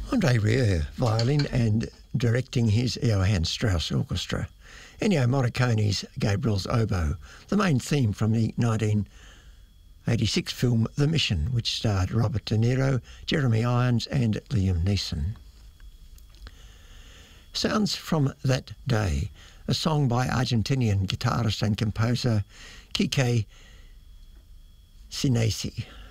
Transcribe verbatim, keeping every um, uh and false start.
Andre Rieu, violin, and directing his Johann Strauss Orchestra. Ennio Morricone's Gabriel's Oboe, the main theme from the nineteen eighty-six film The Mission, which starred Robert De Niro, Jeremy Irons and Liam Neeson. Sounds from That Day, a song by Argentinian guitarist and composer Quique Sinesi.